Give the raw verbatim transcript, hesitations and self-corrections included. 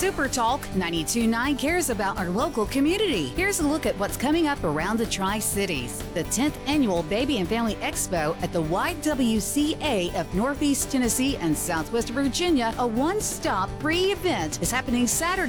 Super Talk ninety-two point nine cares about our local community. Here's a look at what's coming up around the Tri-Cities. The tenth Annual Baby and Family Expo at the Y W C A of Northeast Tennessee and Southwest Virginia, a one-stop free event, is happening Saturday,